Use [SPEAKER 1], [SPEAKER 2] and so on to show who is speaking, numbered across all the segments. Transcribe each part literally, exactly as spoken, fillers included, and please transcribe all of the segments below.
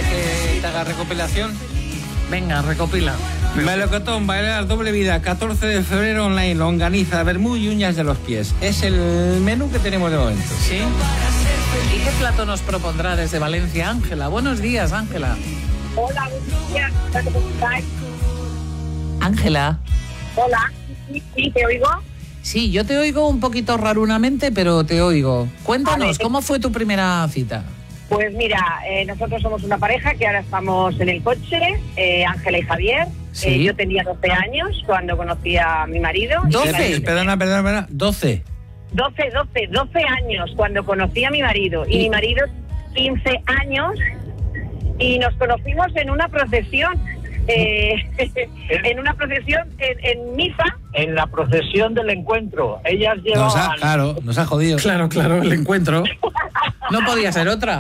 [SPEAKER 1] que te haga recopilación?
[SPEAKER 2] Venga, recopila.
[SPEAKER 1] Melocotón, bailar doble vida, catorce de febrero online, longaniza, vermú y uñas de los pies. Es el menú que tenemos de momento.
[SPEAKER 2] ¿Sí? ¿Y qué plato nos propondrá desde Valencia, Ángela? Buenos días, Ángela.
[SPEAKER 3] Hola, buenos días. ¿Cómo estáis?
[SPEAKER 2] Ángela.
[SPEAKER 3] Hola, sí, sí, ¿te oigo?
[SPEAKER 2] Sí, yo te oigo un poquito rarunamente, pero te oigo. Cuéntanos, ¿cómo fue tu primera cita?
[SPEAKER 3] Pues mira, eh, nosotros somos una pareja que ahora estamos en el coche, eh, Ángela y Javier.
[SPEAKER 2] ¿Sí?
[SPEAKER 3] Eh, yo tenía doce años cuando conocí a mi marido.
[SPEAKER 2] ¿doce?
[SPEAKER 1] Perdona, perdona, perdona. doce.
[SPEAKER 3] doce, doce, doce años cuando conocí a mi marido. Y, y mi marido quince años y nos conocimos en una procesión. Eh, en una procesión en, en misa.
[SPEAKER 4] En la procesión del encuentro. Ellas llevaban...
[SPEAKER 1] Nos ha, claro, nos ha jodido.
[SPEAKER 2] Claro, claro, el encuentro. No podía ser otra.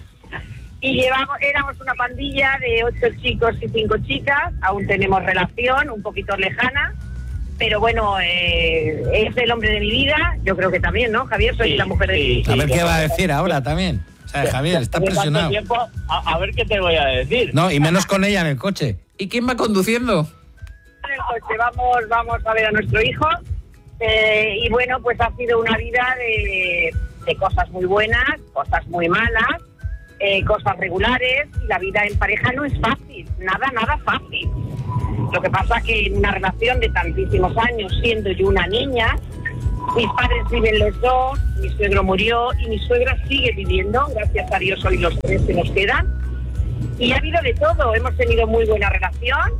[SPEAKER 3] Y llevamos, éramos una pandilla de ocho chicos y cinco chicas. Aún tenemos relación, un poquito lejana. Pero bueno, eh, es el hombre de mi vida. Yo creo que también, ¿no, Javier? Soy
[SPEAKER 4] Sí,
[SPEAKER 3] la mujer de mi
[SPEAKER 4] sí,
[SPEAKER 3] vida.
[SPEAKER 1] A ver qué va a decir ahora también. O sea, Javier, está
[SPEAKER 4] ¿Hace cuánto
[SPEAKER 1] presionado.
[SPEAKER 4] tiempo? A, a ver qué te voy a decir.
[SPEAKER 1] No, y menos con ella en el coche.
[SPEAKER 2] ¿Y quién va conduciendo?
[SPEAKER 3] En el coche vamos, vamos a ver a nuestro hijo. Eh, y bueno, pues ha sido una vida de, de cosas muy buenas, cosas muy malas, eh, cosas regulares. Y la vida en pareja no es fácil, nada, nada fácil. Lo que pasa que en una relación de tantísimos años, siendo yo una niña, mis padres viven los dos, mi suegro murió y mi suegra sigue viviendo, gracias a Dios hoy los tres que nos quedan. Y ha habido de todo, hemos tenido muy buena relación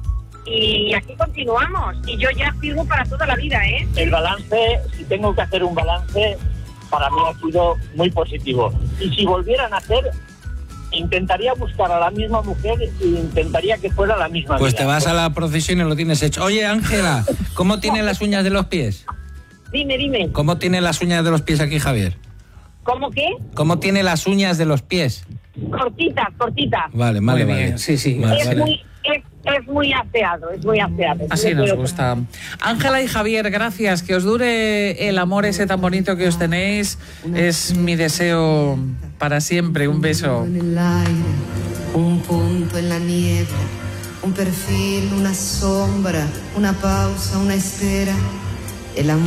[SPEAKER 3] y aquí continuamos. Y yo ya firmo para toda la vida, ¿eh?
[SPEAKER 4] El balance, si tengo que hacer un balance, para mí ha sido muy positivo. Y si volvieran a hacer, intentaría buscar a la misma mujer e intentaría que fuera la misma
[SPEAKER 1] Pues
[SPEAKER 4] vida.
[SPEAKER 1] te vas a la procesión y lo tienes hecho. Oye, Ángela, ¿cómo tiene las uñas de los pies?
[SPEAKER 3] Dime, dime.
[SPEAKER 1] ¿Cómo tiene las uñas de los pies aquí, Javier?
[SPEAKER 3] ¿Cómo qué?
[SPEAKER 1] ¿Cómo tiene las uñas de los pies?
[SPEAKER 3] Cortita, cortita.
[SPEAKER 1] Vale, vale,
[SPEAKER 2] Muy
[SPEAKER 1] vale.
[SPEAKER 2] bien, sí, sí.
[SPEAKER 1] Vale,
[SPEAKER 3] Es
[SPEAKER 1] vale.
[SPEAKER 3] muy, es, es muy aseado, es muy aseado.
[SPEAKER 2] Así
[SPEAKER 3] No
[SPEAKER 2] nos
[SPEAKER 3] puedo-
[SPEAKER 2] gusta. Ángela y Javier, gracias. Que os dure el amor ese tan bonito que os tenéis. Es mi deseo para siempre. Un beso.
[SPEAKER 5] En el aire, un punto en la nieve, un perfil, una sombra, una pausa, una espera. El amor